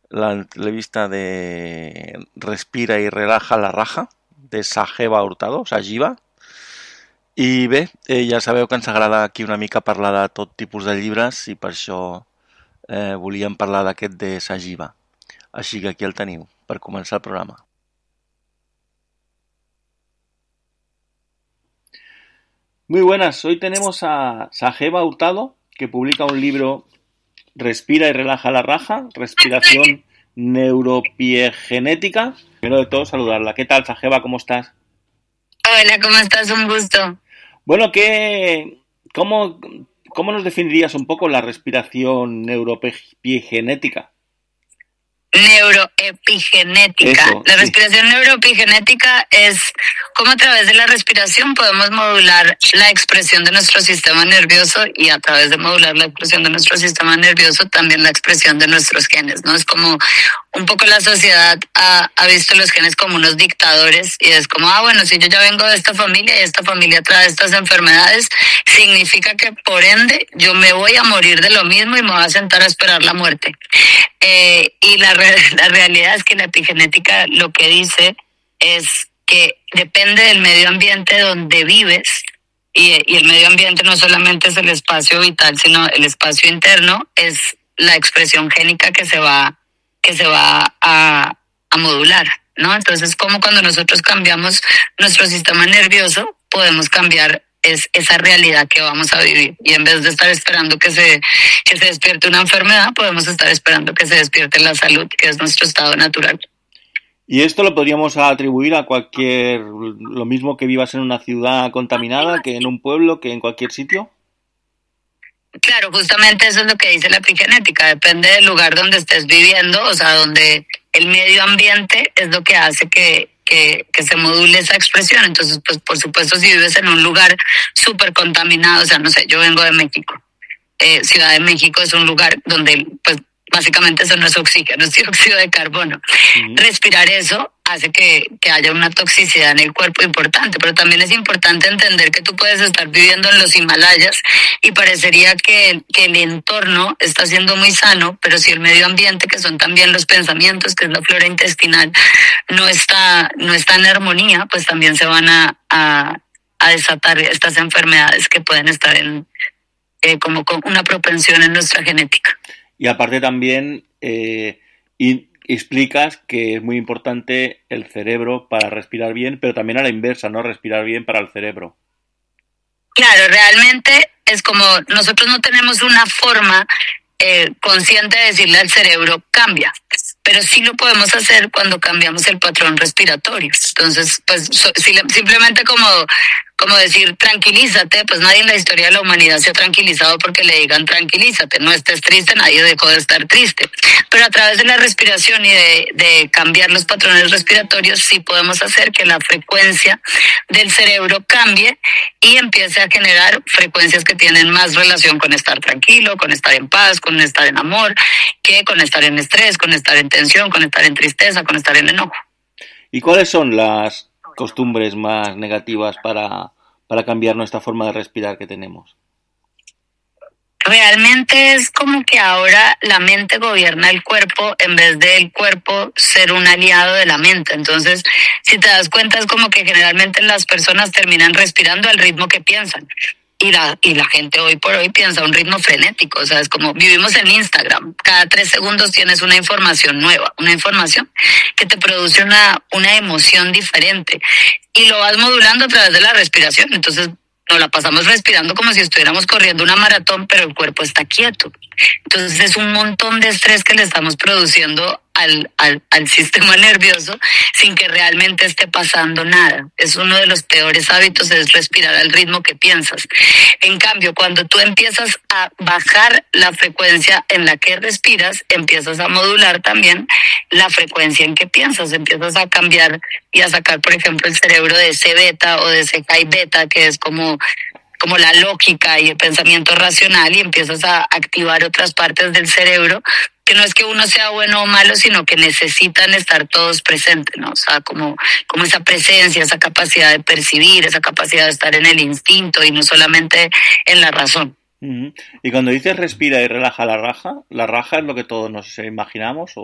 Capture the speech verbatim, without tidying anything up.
la entrevista de Respira i relaja la raja, de Sajeva Hurtado, Sajiva. I bé, eh, ja sabeu que ens agrada aquí una mica parlar de tot tipus de llibres i per això eh, volíem parlar d'aquest de Sajiva. Així que aquí el teniu, per començar el programa. Muy buenas, hoy tenemos a Sajeva Hurtado, que publica un libro Respira y relaja la raja, respiración neuropiegenética. Primero de todo, saludarla. ¿Qué tal, Sajeva? ¿Cómo estás? Hola, ¿cómo estás? Un gusto. Bueno, ¿qué, cómo, ¿cómo nos definirías un poco la respiración neuropiegenética? Neuroepigenética. Eso, la sí. respiración neuroepigenética es cómo a través de la respiración podemos modular la expresión de nuestro sistema nervioso y a través de modular la expresión de nuestro sistema nervioso también la expresión de nuestros genes, ¿no? Es como un poco la sociedad ha, ha visto los genes como unos dictadores y es como, ah, bueno, si yo ya vengo de esta familia y esta familia trae estas enfermedades, significa que por ende yo me voy a morir de lo mismo y me voy a sentar a esperar la muerte. Eh, y la, re- la realidad es que la epigenética lo que dice es que depende del medio ambiente donde vives y, y el medio ambiente no solamente es el espacio vital, sino el espacio interno, es la expresión génica que se va, que se va a, a modular, ¿no? Entonces, como cuando nosotros cambiamos nuestro sistema nervioso, podemos cambiar es esa realidad que vamos a vivir. Y en vez de estar esperando que se, que se despierte una enfermedad, podemos estar esperando que se despierte la salud, que es nuestro estado natural. ¿Y esto lo podríamos atribuir a cualquier, lo mismo que vivas en una ciudad contaminada, que en un pueblo, que en cualquier sitio? Claro, justamente eso es lo que dice la epigenética. Depende del lugar donde estés viviendo, o sea, donde el medio ambiente es lo que hace que, que, que se module esa expresión. Entonces, pues por supuesto, si vives en un lugar súper contaminado, o sea, no sé, yo vengo de México. Eh, Ciudad de México es un lugar donde, pues, básicamente eso no es oxígeno, es dióxido de carbono. Uh-huh. Respirar eso hace que, que haya una toxicidad en el cuerpo importante, pero también es importante entender que tú puedes estar viviendo en los Himalayas y parecería que, que el entorno está siendo muy sano, pero si el medio ambiente, que son también los pensamientos, que es la flora intestinal, no está, no está en armonía, pues también se van a, a, a desatar estas enfermedades que pueden estar en, eh, como con una propensión en nuestra genética. Y aparte también eh, y explicas que es muy importante el cerebro para respirar bien, pero también a la inversa, ¿no? Respirar bien para el cerebro. Claro, realmente es como nosotros no tenemos una forma eh, consciente de decirle al cerebro cambia, pero sí lo podemos hacer cuando cambiamos el patrón respiratorio. Entonces, pues so, simplemente como como decir tranquilízate, pues nadie en la historia de la humanidad se ha tranquilizado porque le digan tranquilízate, no estés triste, nadie dejó de estar triste. Pero a través de la respiración y de, de cambiar los patrones respiratorios sí podemos hacer que la frecuencia del cerebro cambie y empiece a generar frecuencias que tienen más relación con estar tranquilo, con estar en paz, con estar en amor, que con estar en estrés, con estar en tensión, con estar en tristeza, con estar en enojo. ¿Y cuáles son las costumbres más negativas para, para cambiar nuestra forma de respirar que tenemos? Realmente es como que ahora la mente gobierna el cuerpo en vez del cuerpo ser un aliado de la mente. Entonces, si te das cuenta, es como que generalmente las personas terminan respirando al ritmo que piensan. Y la, y la gente hoy por hoy piensa a un ritmo frenético, o sea, es como vivimos en Instagram, cada tres segundos tienes una información nueva, una información que te produce una, una emoción diferente y lo vas modulando a través de la respiración. Entonces nos la pasamos respirando como si estuviéramos corriendo una maratón, pero el cuerpo está quieto. Entonces es un montón de estrés que le estamos produciendo al, al, al sistema nervioso sin que realmente esté pasando nada. Es uno de los peores hábitos, es respirar al ritmo que piensas. En cambio, cuando tú empiezas a bajar la frecuencia en la que respiras, empiezas a modular también la frecuencia en que piensas. Empiezas a cambiar y a sacar, por ejemplo, el cerebro de ese beta o de ese high beta, que es como como la lógica y el pensamiento racional, y empiezas a activar otras partes del cerebro que no es que uno sea bueno o malo, sino que necesitan estar todos presentes, ¿no? O sea, como, como esa presencia, esa capacidad de percibir, esa capacidad de estar en el instinto y no solamente en la razón. Uh-huh. Y cuando dices respira y relaja la raja, ¿la raja es lo que todos nos imaginamos o,